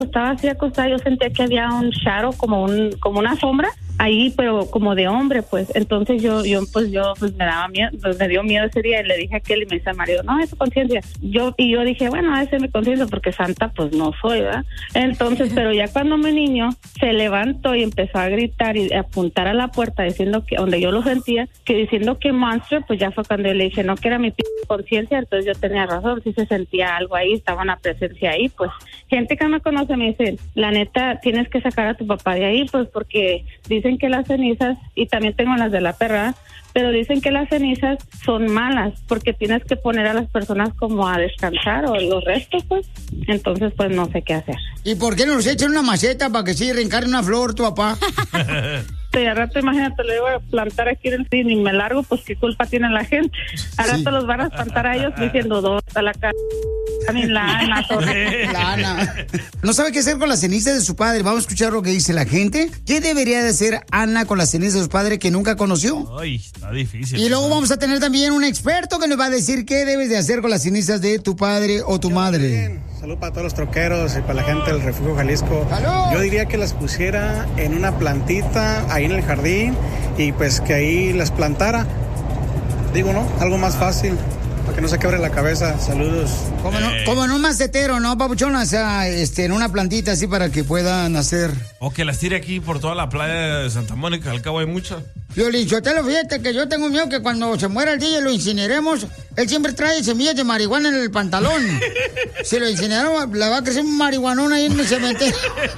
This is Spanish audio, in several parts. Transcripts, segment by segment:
estaba así acostada, yo sentía que había un shadow, como una sombra ahí, pero como de hombre, pues. Entonces yo me daba miedo, pues me dio miedo ese día y le dije a aquel y me dice a marido, no, es tu conciencia. Yo dije, bueno, esa es mi conciencia porque santa pues no soy, ¿verdad? Entonces, pero ya cuando mi niño se levantó y empezó a gritar y a apuntar a la puerta diciendo que, donde yo lo sentía, que diciendo que monster, pues ya fue cuando yo le dije, no, que era mi conciencia. Entonces yo tenía razón, sí se sentía algo ahí, estaba una presencia ahí, pues. Gente que me conoce me dice, la neta, tienes que sacar a tu papá de ahí, pues porque dicen que las cenizas, y también tengo las de la perra, pero dicen que las cenizas son malas porque tienes que poner a las personas como a descansar o los restos, pues. Entonces, pues no sé qué hacer. ¿Y por qué no nos echan una maceta para que sí reencarne una flor tu papá? Y al rato, imagínate, lo iba a plantar aquí en el cine y me largo, pues qué culpa tiene la gente. Al rato los van a espantar a ellos diciendo, ¿dónde está la cara? La Ana. No sabe qué hacer con las cenizas de su padre. Vamos a escuchar lo que dice la gente. ¿Qué debería de hacer Ana con las cenizas de su padre que nunca conoció? Ay, está difícil. Y luego vamos a tener también un experto que nos va a decir qué debes de hacer con las cenizas de tu padre o tu madre. Salud para todos los troqueros y para la gente del Refugio Jalisco. ¡Salud! Yo diría que las pusiera en una plantita ahí en el jardín y pues que ahí las plantara. Digo, ¿no? Algo más fácil. Para que no se quebre la cabeza. Saludos. Como en un macetero, ¿no, papuchón? O sea, en una plantita así para que puedan hacer. O que las tire aquí por toda la playa de Santa Mónica. Al cabo hay muchas. Violín, fíjate que yo tengo miedo que cuando se muera el DJ y lo incineremos, él siempre trae semillas de marihuana en el pantalón. Si lo incineramos, le va a crecer un marihuanón ahí en el cementerio.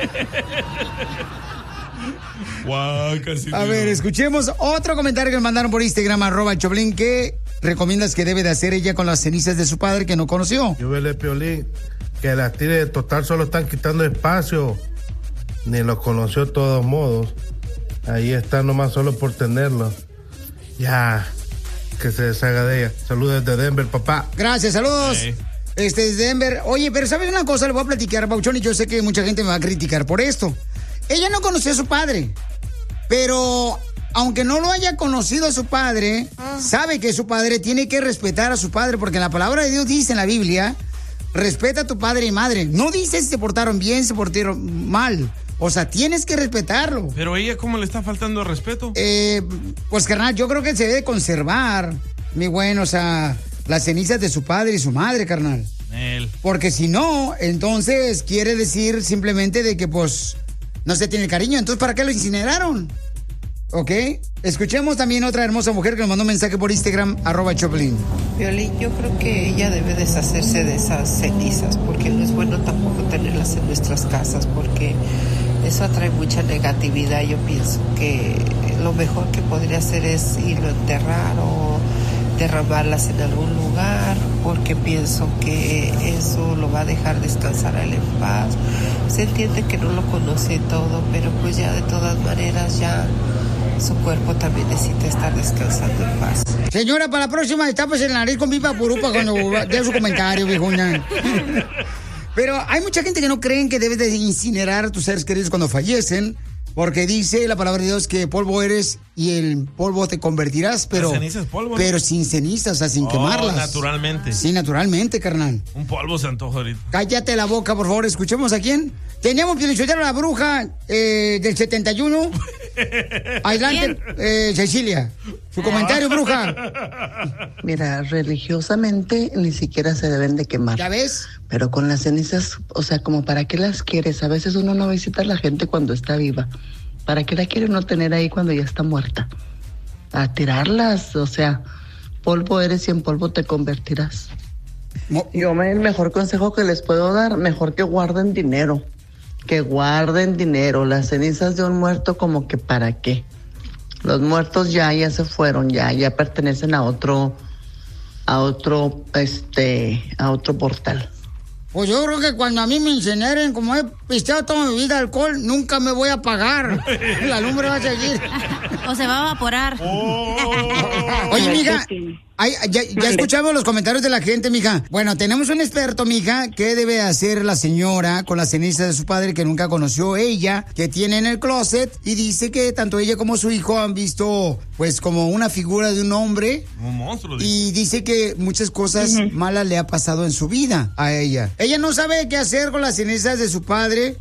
Wow, casi. A ver, escuchemos otro comentario que me mandaron por Instagram, @Choplin, ¿qué recomiendas que debe de hacer ella con las cenizas de su padre que no conoció? Yo vele, Piolín, que las tire de total, solo están quitando espacio. Ni los conoció de todos modos. Ahí está nomás solo por tenerlo. Ya, que se deshaga de ella. Saludos desde Denver, papá. Gracias, saludos. Hey. Desde Denver. Oye, pero ¿sabes una cosa? Le voy a platicar, Pauchón, y yo sé que mucha gente me va a criticar por esto. Ella no conoció a su padre, pero aunque no lo haya conocido a su padre, sabe que su padre tiene que respetar a su padre, porque la palabra de Dios dice en la Biblia, respeta a tu padre y madre. No dice si se portaron bien, se portaron mal. O sea, tienes que respetarlo. Pero ella, ¿cómo le está faltando el respeto? Pues, carnal, yo creo que se debe conservar, mi buen, o sea, las cenizas de su padre y su madre, carnal. Porque si no, entonces quiere decir simplemente de que, pues, no se tiene cariño. Entonces, ¿para qué lo incineraron? ¿Ok? Escuchemos también otra hermosa mujer que nos mandó un mensaje por Instagram, @Choplin. Violín, yo creo que ella debe deshacerse de esas cenizas, porque no es bueno tampoco tenerlas en nuestras casas, porque eso atrae mucha negatividad. Yo pienso que lo mejor que podría hacer es irlo a enterrar o derramarlas en algún lugar, porque pienso que eso lo va a dejar descansar a él en paz. Se entiende que no lo conoce todo, pero pues ya de todas maneras ya su cuerpo también necesita estar descansando en paz. Señora, para la próxima, tápese la nariz con pipa purupa cuando dé su comentario, viejona. Pero hay mucha gente que no creen que debes de incinerar a tus seres queridos cuando fallecen, porque dice la palabra de Dios que polvo eres y el polvo te convertirás, pero, ceniza es polvo, ¿no? Pero sin cenizas, o sea, sin quemarlas. Naturalmente. Sí, naturalmente, carnal. Un polvo se antoja ahorita. Cállate la boca, por favor. Escuchemos a quién. Tenemos que a la bruja del 71. Adelante, Cecilia. Su comentario, bruja. Mira, religiosamente ni siquiera se deben de quemar. ¿Ya ves? Pero con las cenizas, o sea, como para qué las quieres. A veces uno no visita a la gente cuando está viva. ¿Para qué la quiere uno tener ahí cuando ya está muerta? A tirarlas, o sea, polvo eres y en polvo te convertirás. El mejor consejo que les puedo dar, mejor que guarden dinero. Que guarden dinero. Las cenizas de un muerto, como que para qué. Los muertos ya se fueron, ya pertenecen a otro portal. Pues yo creo que cuando a mí me incineren, como he pisteado toda mi vida alcohol, nunca me voy a apagar. La lumbre va a seguir. O se va a evaporar. Oye, mija, ya escuchamos los comentarios de la gente, mija. Bueno, tenemos un experto, mija, ¿qué debe hacer la señora con las cenizas de su padre que nunca conoció ella, que tiene en el closet? Y dice que tanto ella como su hijo han visto, pues, como una figura de un hombre. Un monstruo. Y dice que muchas cosas malas le ha pasado en su vida a ella. Ella no sabe qué hacer con las cenizas de su padre